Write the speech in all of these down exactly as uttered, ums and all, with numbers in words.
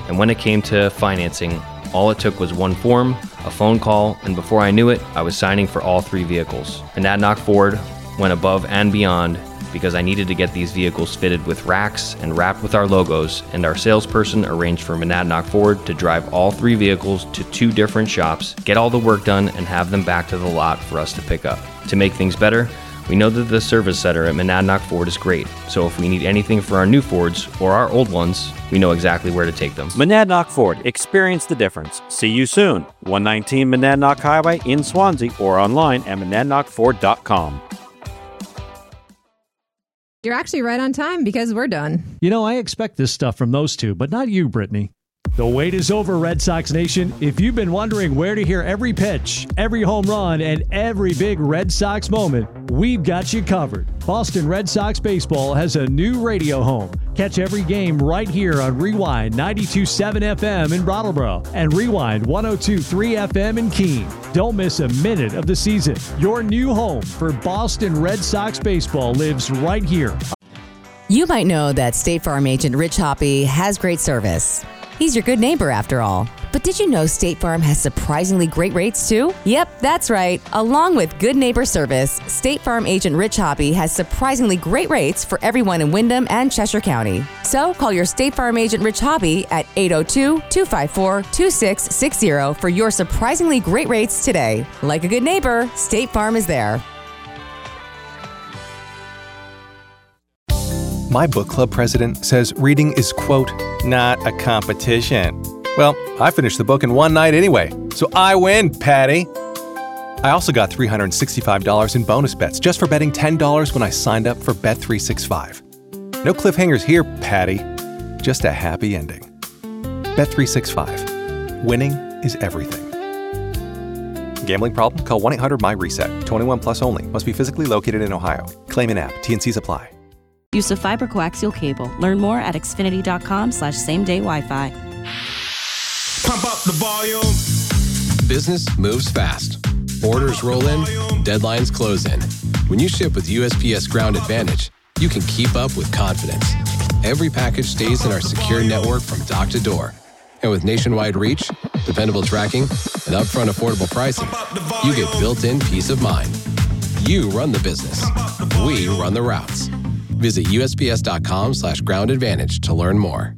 And when it came to financing, all it took was one form, a phone call, and before I knew it, I was signing for all three vehicles. Monadnock Ford went above and beyond because I needed to get these vehicles fitted with racks and wrapped with our logos, and our salesperson arranged for Monadnock Ford to drive all three vehicles to two different shops, get all the work done, and have them back to the lot for us to pick up. To make things better, we know that the service center at Monadnock Ford is great, so if we need anything for our new Fords or our old ones, we know exactly where to take them. Monadnock Ford. Experience the difference. See you soon. one nineteen Monadnock Highway in Swansea or online at monadnock ford dot com. You're actually right on time because we're done. You know, I expect this stuff from those two, but not you, Brittany. The wait is over, Red Sox Nation. If you've been wondering where to hear every pitch, every home run, and every big Red Sox moment, we've got you covered. Boston Red Sox baseball has a new radio home. Catch every game right here on Rewind ninety-two point seven F M in Brattleboro and Rewind one oh two point three F M in Keene. Don't miss a minute of the season. Your new home for Boston Red Sox baseball lives right here. You might know that State Farm agent Rich Hoppy has great service. He's your good neighbor, after all. But did you know State Farm has surprisingly great rates, too? Yep, that's right. Along with good neighbor service, State Farm agent Rich Hoppy has surprisingly great rates for everyone in Windham and Cheshire County. So call your State Farm agent Rich Hoppy at eight oh two, two five four, two six six zero for your surprisingly great rates today. Like a good neighbor, State Farm is there. My book club president says reading is, quote, not a competition. Well, I finished the book in one night anyway, so I win, Patty. I also got three hundred sixty-five dollars in bonus bets just for betting ten dollars when I signed up for Bet three sixty-five. No cliffhangers here, Patty. Just a happy ending. Bet three sixty-five. Winning is everything. Gambling problem? Call one eight hundred M Y RESET. twenty-one plus only. Must be physically located in Ohio. Claim in app. T and C's apply. Use of fiber coaxial cable. Learn more at xfinity.com slash same day Wi-Fi. Pump up the volume. Business moves fast. Orders roll in, deadlines close in. When you ship with U S P S Ground Advantage, you can keep up with confidence. Every package stays in our secure network from dock to door. And with nationwide reach, dependable tracking, and upfront affordable pricing, you get built-in peace of mind. You run the business. We run the routes. Visit usps.com slash ground advantage to learn more.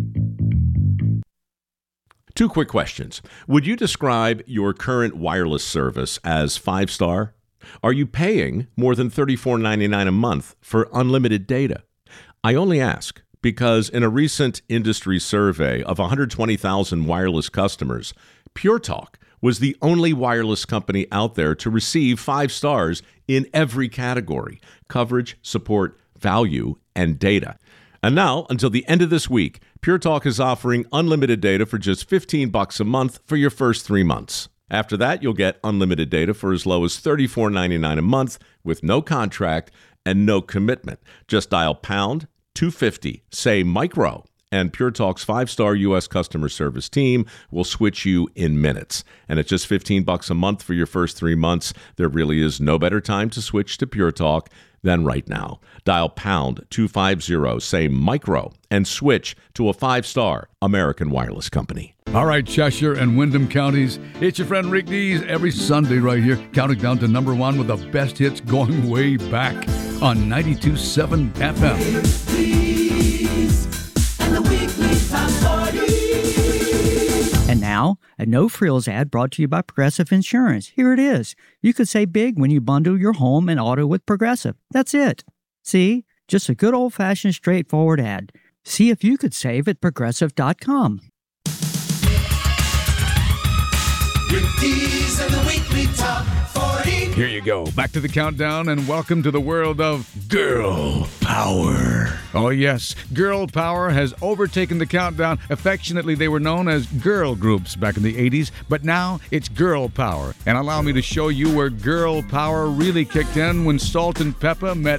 Two quick questions. Would you describe your current wireless service as five-star? Are you paying more than thirty-four ninety-nine a month for unlimited data? I only ask because in a recent industry survey of one hundred twenty thousand wireless customers, Pure Talk was the only wireless company out there to receive five stars in every category: coverage, support, value, and data. And now, until the end of this week, Pure Talk is offering unlimited data for just fifteen bucks a month for your first three months. After that, you'll get unlimited data for as low as thirty-four ninety-nine a month with no contract and no commitment. Just dial pound two fifty, say micro, and Pure Talk's five-star U S customer service team will switch you in minutes. And at just fifteen bucks a month for your first three months, there really is no better time to switch to Pure Talk than right now. Dial pound two fifty, say micro, and switch to a five-star American wireless company. All right, Cheshire and Windham counties, it's your friend Rick Dees every Sunday right here, counting down to number one with the best hits going way back on ninety-two point seven F M. And now, a no-frills ad brought to you by Progressive Insurance. Here it is. You could save big when you bundle your home and auto with Progressive. That's it. See? Just a good old-fashioned straightforward ad. See if you could save at progressive dot com. Rick Dees and the Weekly Top forty. Here you go. Back to the countdown and welcome to the world of girl power. Oh yes, girl power has overtaken the countdown. Affectionately, they were known as girl groups back in the eighties, but now it's girl power. And allow me to show you where girl power really kicked in when Salt and Peppa met